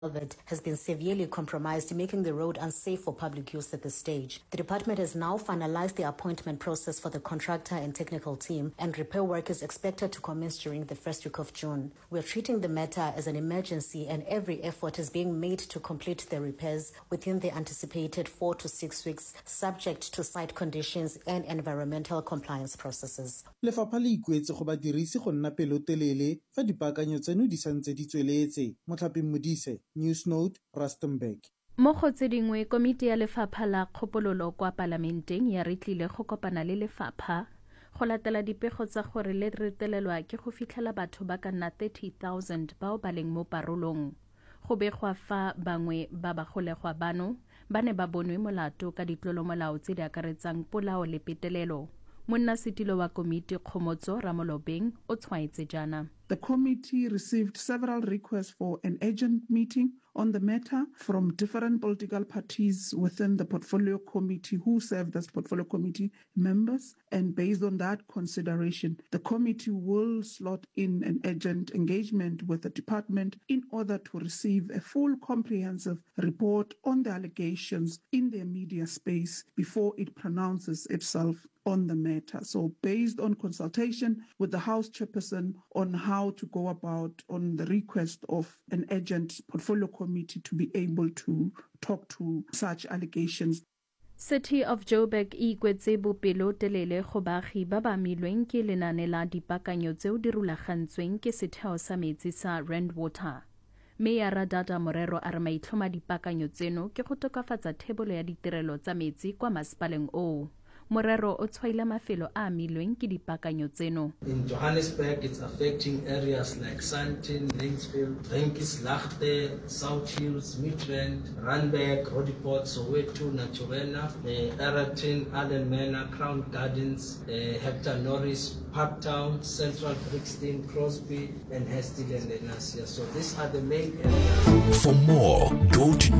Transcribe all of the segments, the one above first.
culvert has been severely compromised, making the road unsafe for public use at this stage. The department has now finalized the appointment process for the contractor and technical team, and repair work is expected to commence during the first week of June. We are treating the matter as an emergency, and every effort is being made to complete the repairs within the anticipated 4 to 6 weeks, subject to site conditions and environmental compliance processes. Lefapha le ikuetse go badirisi go nna pelotelele fa dipaakanyo tseno di santse di tsweletse. Motlhapi Modise, Newsnote, Rustenburg. Mo go tse dingwe, komiti ya Lefapha la Kgopololo kwa Palamenteng ya re tlile go kopana le lefapha go latela dipego tsa gore le retelelwa ke go fitlhela batho ba ka nna 30,000 bao ba leng mo parolong. Go begwa fa bangwe ba bagolegwa bano ba ne ba bonwe molato ka ditlolomolao tse di akaretsang polao le petelelo. Monnasetilo wa komiti Khomotso Ramolobeng o tshwaetse jana. The committee received several requests for an urgent meeting on the matter from different political parties within the portfolio committee who served as portfolio committee members. And based on that consideration, the committee will slot in an urgent engagement with the department in order to receive a full comprehensive report on the allegations in their media space before it pronounces itself on the matter. So based on consultation with the House Chairperson on how to go about on the request of an urgent portfolio committee to be able to talk to such allegations. City of Joburg e ikwetse bopelotelele go baagi ba ba amilweng ke lenane la dipaakanyo tseo di rulagantsweng ke setheo sa metsi sa Rand Water. Mayor Dada Morero a re maitlhomo a dipaakanyo tseno ke go tokafatsa thebolo ya ditirelo tsa metsi kwa masepaleng o. Morero o tshwaile mafelo a amilweng ke dipaakanyo tseno. In Johannesburg, it's affecting areas like Sandton, Linksfield, Renkislaagte, South Hills, Midrand, Randburg, Roodepoort, Soweto, Naturena, Araton, Allen Manor, Crown Gardens, Hector Norris, Parktown, Central Brixton, Crosby, and Hastings and Lenasia. So these are the main areas. For more, go to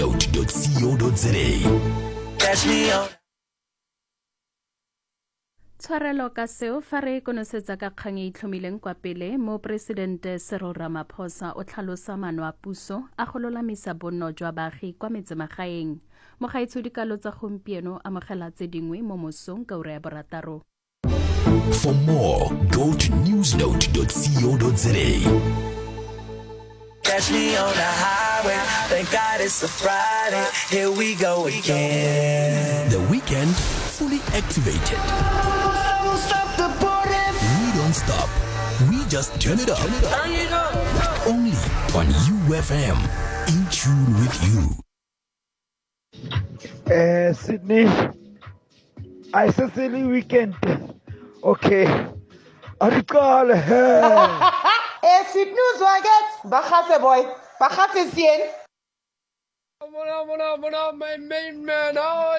newsnote.co.za. Catch me on. Tshwarelo ka seo fa re konosetsa ka kgang e itlhomileng kwa pele mo Presidente Cyril Ramaphosa o tlhalosa maano a puso a go lolamisa bonno jwa baagi kwa metsemagaeng. Mogaitshudikalo tsa gompieno amogela tse dingwe mo mosong ka ura ya borataro. For more, go to newsnote.co.za. Catch me on the highway, thank God it's a Friday, here we go again. The weekend fully activated. Stop the party. We don't stop. We just turn it up. Turn it up. Only on UFM. In tune with you. Sydney. I Sicily weekend. Okay. Arikal. Sydney Zwaget. Bachase boy. Bachase sien. My main man.